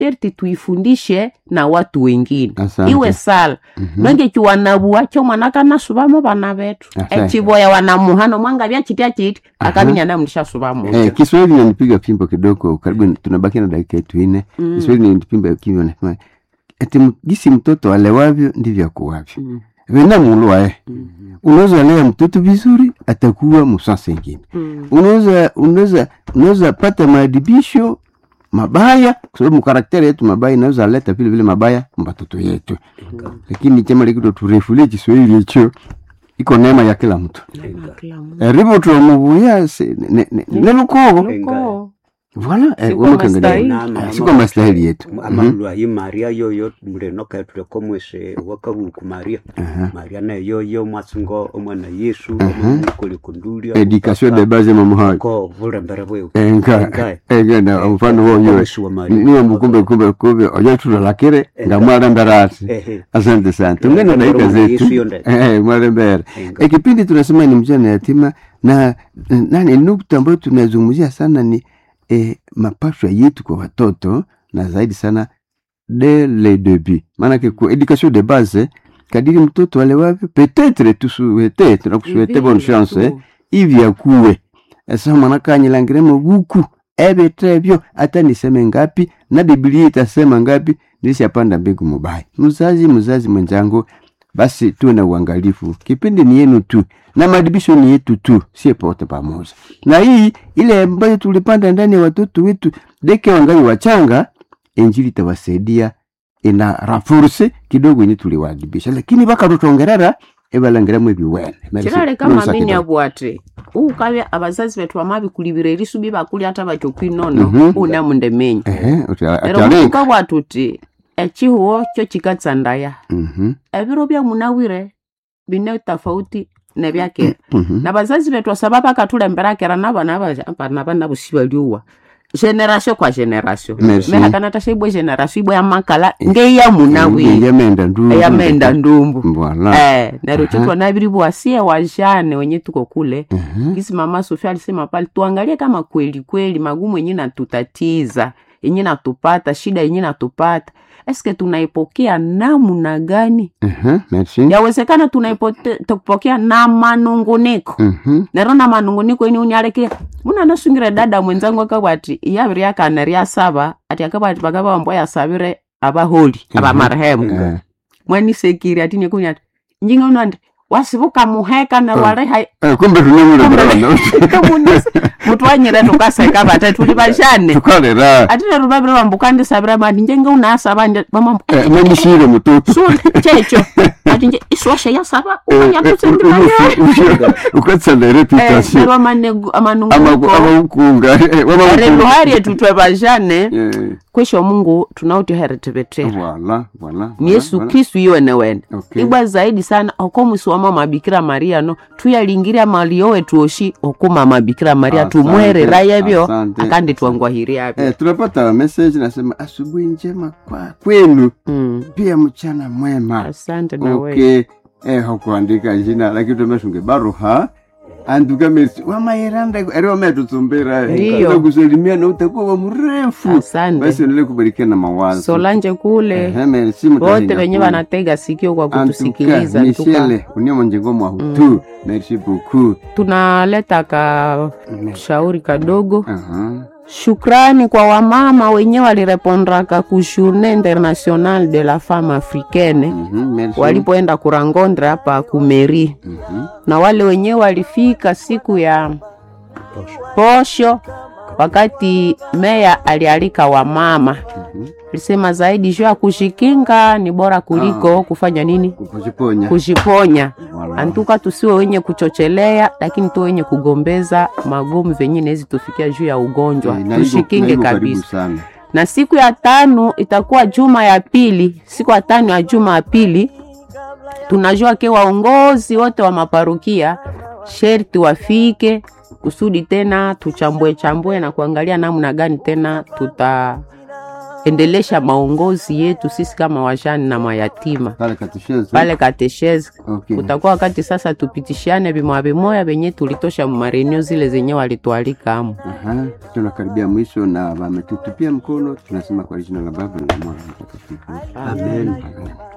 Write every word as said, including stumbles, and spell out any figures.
sherti tuifundishe na watu wengine. Asante. Iwe sala Mhm. nonge kiwanabuwa cyo mwanaka nasubamo bana betu Asante. echiboya wanamuhano mwanga bya chitia chiti akabinya na mlisha subamo. Eh, Kiswahili inanipiga fimbo kidogo, karibu tunabaki na dakika yetu nne. Mm. Kiswahili inanipiga fimbo, nasema eti m- gisi mtoto alewavyo ndivyo akuwavyo. Mm. Vena mulwa eh. Mm. Unaweza lea mtoto vizuri atakuwa msasa ingine. Mm. Unaweza unaweza unaweza pata maadibisho mabaya kwa sababu karakteri yetu mabaya inaweza leta vile vile mabaya mbatoto yetu. Lakini chama likito turefulie Kiswahili hicho iko neema ya kila mtu. Ribo tu mubuya ne ne ne lukogo. Luko. Voilà, eh, Siko wamekangania. mastahili. Ah, siko mastahili yetu. Amalwa yi Maria yoyo mureno ka tuleko mwese wakabu ku Maria. Maria na yoyo mwasungo omwana Yesu omukoli kundulia. Education de base mama hayo. Ko vulembere bwe. Enka enka na mfano wao yoyo. Niwe mkumbe kumbe kumbe oyo tu la kire ngamwala mbarati. Asante sana. Tungene na ika zetu. Eh, mwalembere. E kipindi tunasema ni mjane yatima na nani nukta ambayo tunazungumzia sana ni E, mapashwa yetu kwa watoto na zaidi sana dès le début. Maana kwa education de base kadiri mtoto wale wapi peut-être tu souhaiter tu nakusuete bonne chance hivi akuwe. Sasa manaka nyilangiremo buku ebe trebyo hata niseme ngapi na Biblia itasema ngapi nilishapanda mbegu mubaya. Mzazi mzazi mwenzangu basi tuwe na uangalifu. Kipindi ni yenu tu na madibisho ni yetu tu, si pote pamoja. Na hii ile ambayo tulipanda ndani ya watoto wetu deke wangali wachanga, injili itawasaidia ina rafurse kidogo ni tuliwadibisha. Lakini baka tutongerera ebalangera mwe biwene. Kirale kama mini abwate. Ukabya abazazi betu amabi kulibire lisubi bakuli hata bacho kwinono Mhm. una mundemenyi. Eh, Ero utaleka. mukabwa tuti echihuo cyo chikatsandaya. Mhm. Ebiro bya munawire bine tofauti na byake. Mhm. Na bazazi betu sababa katulembera kera nabana abana bana busibaliwa. Generation kwa generation. Merci. Meha kana tashibwe generation ibwe amakala ngeya munawire. Yamenda ndumbu. Yamenda ndumbu. Voilà. Eh, na rocho na biri bwasie wajane wenye tuko kule. Mhm. Kisi mama Sofia alisema pale tuangalie kama kweli kweli magumu yenyewe natutatiza, yenyewe natupata, shida yenyewe natupata. Eske tunaipokea namna gani? Mhm. Merci. Yawezekana tunaipokea na manunguniko. Mhm. Nero na manunguniko ini unyaleke. Muna nasungira dada mwenzangu akabati yabiri yakanaria saba ati akabati bagaba mboya sabire abaholi aba marehemu. Eh. Mwani sekiri ati nikunya njinga unandi wasibuka muheka na wale hai Eh, kumbe tunamura brana. kamunisa mutwanyira tukaseka bata tuli bashane Tukalera. ati na rubabira bambukandi sabira mandi njenga unasaba mama Eh, nani shire mutoto. so checho ati nje iswasha ya saba ukanya kutsendira Ukatsala reputation. eh ro manegu amanungu Amakunga. rero hari tutwe bashane Eh. kwisho Mungu tunauti heretebetera Voilà, voilà. ni Yesu voilà. Kristo yiwe newene Okay. igwa zaidi sana okomusi wa mama Bikira Maria no tuyalingiria malio wetu oshi okuma mama Bikira Maria Asante, tumwerera yebyo asante. akandi twangwahiri yapi Eh, tunapata message nasema asubuhi njema kwa kwenu mm. pia mchana mwema. Asante na wewe Okay. Eh, hakuandika jina lakini tumeshunge baruha. Anduka merci. Wama iranda ero metutumbira. Ndiyo. Kusalimia na utakuwa mrefu. Asante. Basi nile kubarikia na mawazo. Solange kule Eh, merci wote wenye wanatega sikio kwa kutusikiliza tuka Michelle, unio mjengo mwa hutu. Merci beaucoup. tunaleta ka shauri kadogo. Aha. Shukrani kwa wamama wenye walirepondraka ku Journée Internationale de la Femme Africaine Mhm, merci. walipoenda kurangondre hapa kumeri Mhm. na wale wenye walifika siku ya posho wakati meya alialika wamama. Mhm. Alisema zaidi juu ya kushikinga ni bora kuliko Ah. kufanya nini? Kujiponya. Kujiponya. Voilà. Antuka tusiwe wenye kuchochelea lakini tu wenye kugombeza magumu venye nezi tufikia juu ya ugonjwa. Eh, na iko- Tushikinge na iko karibu kabisa. sana. Na siku ya tano itakuwa juma ya pili. Siku ya tano ya juma ya pili tunajua ke waongozi wote wa maparokia sherti wafike kusudi tena tuchambue chambue na kuangalia namna gani tena tuta endelesha maongozi yetu sisi kama wajane na mayatima pale kateshezi pale kateshezi. Okay. Kutakuwa wakati sasa tupitishane bimoya bimoya benye tulitosha marenio zile zenye walitualika amu. Aha, tunakaribia mwisho na wametutupia mkono, tunasema kwa jina la Baba na la Mwana na Roho Mtakatifu. Amen. Amen.